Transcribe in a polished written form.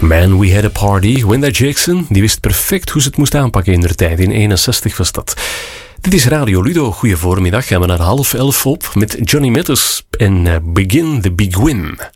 Man, We Had a Party. Wanda Jackson, die wist perfect hoe ze het moest aanpakken in der tijd. In 61 was dat. Dit is Radio Ludo. Goeie voormiddag. Gaan we naar 10:30 op met Johnny Mathis en Begin the Big Win.